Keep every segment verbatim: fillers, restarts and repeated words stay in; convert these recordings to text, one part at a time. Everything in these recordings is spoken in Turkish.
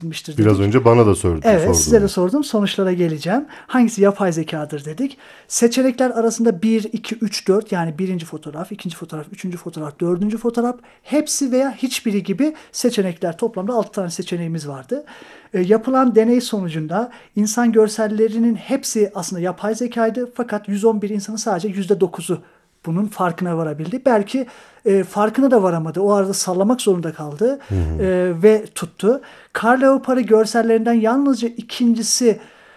dedik. Biraz önce bana da sordu, Evet, sordun. size de sordum. Sonuçlara geleceğim. Hangisi yapay zekadır dedik. Seçenekler arasında bir, iki, üç, dört yani birinci fotoğraf, ikinci fotoğraf, üçüncü fotoğraf, dördüncü fotoğraf hepsi veya hiçbiri gibi seçenekler. Toplamda altı tane seçeneğimiz vardı. E, yapılan deney sonucunda insan görsellerinin hepsi aslında yapay zekaydı. Fakat yüz on bir insanın sadece yüzde dokuzu bunun farkına varabildi. Belki e, farkına da varamadı. O arada sallamak zorunda kaldı Hı hı. e, ve tuttu. Kar leoparı görsellerinden yalnızca ikincisi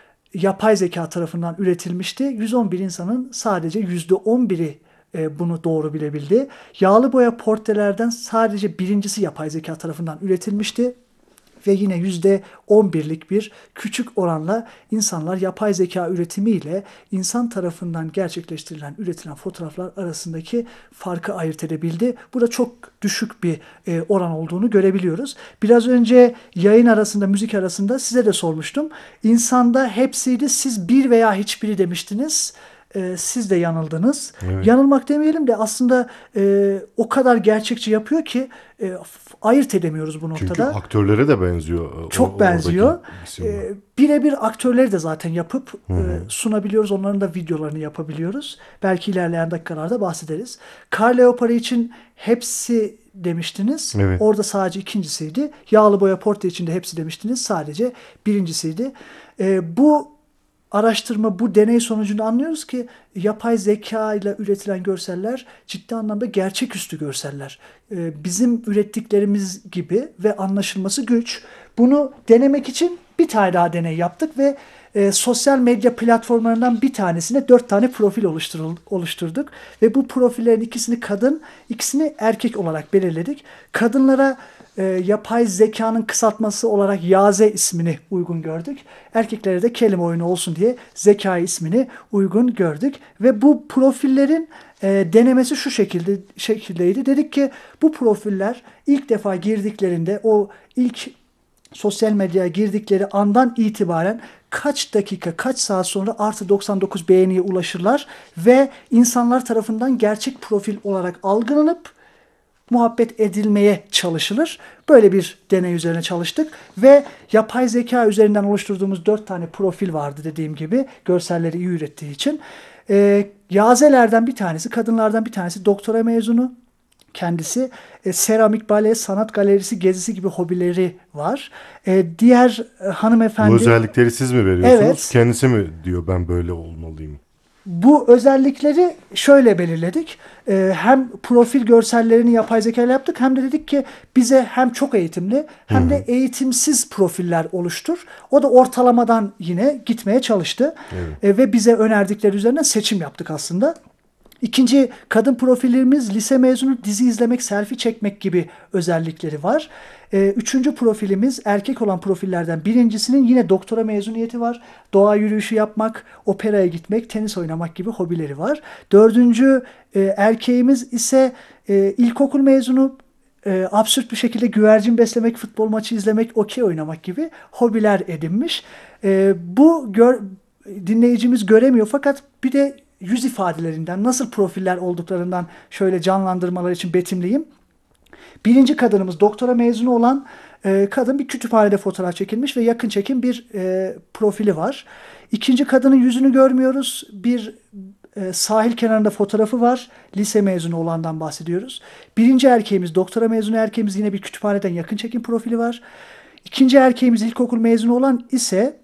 yapay zeka tarafından üretilmişti. yüz on bir insanın sadece yüzde on biri e, bunu doğru bilebildi. Yağlı boya portrelerden sadece birincisi yapay zeka tarafından üretilmişti. Ve yine yüzde on birlik bir küçük oranla insanlar yapay zeka üretimiyle insan tarafından gerçekleştirilen, üretilen fotoğraflar arasındaki farkı ayırt edebildi. Burada çok düşük bir e, oran olduğunu görebiliyoruz. Biraz önce yayın arasında, müzik arasında size de sormuştum. İnsanda hepsiydi, siz bir veya hiçbiri demiştiniz. E, siz de yanıldınız. Evet. Yanılmak demeyelim de aslında e, o kadar gerçekçi yapıyor ki e, ayırt edemiyoruz bu Çünkü noktada. aktörlere de benziyor. Çok o, benziyor. oradaki isimler. E, birebir aktörleri de zaten yapıp Hı e, hı. sunabiliyoruz. Onların da videolarını yapabiliyoruz. Belki ilerleyen dakikalarda bahsederiz. Kar leoparı için hepsi demiştiniz. Evet. Orada sadece ikincisiydi. Yağlı boya portre için de hepsi demiştiniz. Sadece birincisiydi. E, bu araştırma, bu deney sonucunda anlıyoruz ki yapay zeka ile üretilen görseller ciddi anlamda gerçeküstü görseller. Ee, bizim ürettiklerimiz gibi ve anlaşılması güç. Bunu denemek için bir tane daha deney yaptık ve e, sosyal medya platformlarından bir tanesine dört tane profil oluşturduk. Ve bu profillerin ikisini kadın, ikisini erkek olarak belirledik. Kadınlara e, yapay zekanın kısaltması olarak Yaze ismini uygun gördük. Erkeklere de kelime oyunu olsun diye Zeka ismini uygun gördük. Ve bu profillerin e, denemesi şu şekilde şekildeydi. Dedik ki bu profiller ilk defa girdiklerinde o ilk sosyal medyaya girdikleri andan itibaren kaç dakika, kaç saat sonra artı doksan dokuz beğeniye ulaşırlar ve insanlar tarafından gerçek profil olarak algılanıp muhabbet edilmeye çalışılır. Böyle bir deney üzerine çalıştık ve yapay zeka üzerinden oluşturduğumuz dört tane profil vardı dediğim gibi görselleri iyi ürettiği için. E, Yazelerden bir tanesi, kadınlardan bir tanesi doktora mezunu. Kendisi e, seramik, bale, sanat galerisi gezisi gibi hobileri var. E, diğer e, hanımefendi... Bu özellikleri siz mi veriyorsunuz? Evet. Kendisi mi diyor ben böyle olmalıyım? Bu özellikleri şöyle belirledik. Ee, hem profil görsellerini yapay zeka ile yaptık hem de dedik ki bize hem çok eğitimli hem Hı hı. de eğitimsiz profiller oluştur. O da ortalamadan yine gitmeye çalıştı. Evet. Ee, ve bize önerdikleri üzerinden seçim yaptık aslında. İkinci kadın profillerimiz lise mezunu, dizi izlemek, selfie çekmek gibi özellikleri var. Ee, üçüncü profilimiz erkek olan profillerden birincisinin yine doktora mezuniyeti var. Doğa yürüyüşü yapmak, operaya gitmek, tenis oynamak gibi hobileri var. Dördüncü e, erkeğimiz ise e, ilkokul mezunu, e, absürt bir şekilde güvercin beslemek, futbol maçı izlemek, okey oynamak gibi hobiler edinmiş. E, bu gör, dinleyicimiz göremiyor fakat bir de yüz ifadelerinden, nasıl profiller olduklarından şöyle canlandırmalar için betimleyeyim. Birinci kadınımız doktora mezunu olan e, kadın bir kütüphanede fotoğraf çekilmiş ve yakın çekim bir e, profili var. İkinci kadının yüzünü görmüyoruz. Bir e, sahil kenarında fotoğrafı var. Lise mezunu olandan bahsediyoruz. Birinci erkeğimiz doktora mezunu erkeğimiz yine bir kütüphaneden yakın çekim profili var. İkinci erkeğimiz ilkokul mezunu olan ise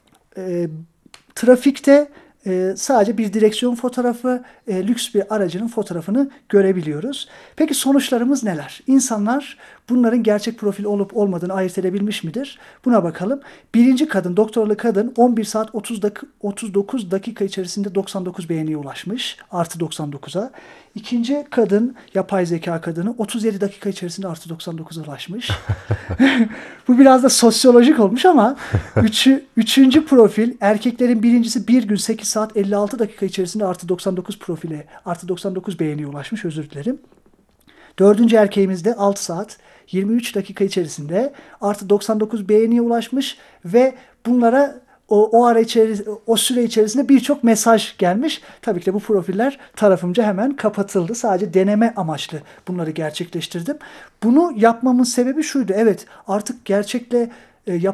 e, trafikte Ee, sadece bir direksiyon fotoğrafı, e, lüks bir aracının fotoğrafını görebiliyoruz. Peki sonuçlarımız neler? İnsanlar bunların gerçek profil olup olmadığını ayırt edebilmiş midir? Buna bakalım. Birinci kadın, doktoralı kadın on bir saat otuz dokuz dakika içerisinde doksan dokuz beğeniye ulaşmış. Artı doksan dokuza. İkinci kadın, yapay zeka kadını otuz yedi dakika içerisinde artı doksan dokuza ulaşmış. Bu biraz da sosyolojik olmuş ama üçü, üçüncü profil erkeklerin birincisi bir gün sekiz saat elli altı dakika içerisinde artı doksan dokuz profile artı doksan dokuz beğeniye ulaşmış, özür dilerim. Dördüncü erkeğimiz de altı saat yirmi üç dakika içerisinde artı doksan dokuz beğeniye ulaşmış ve bunlara o, o ara içerisinde, o süre içerisinde birçok mesaj gelmiş. Tabii ki de bu profiller tarafımca hemen kapatıldı. Sadece deneme amaçlı bunları gerçekleştirdim. Bunu yapmamın sebebi şuydu. Evet, artık gerçekle e, yapay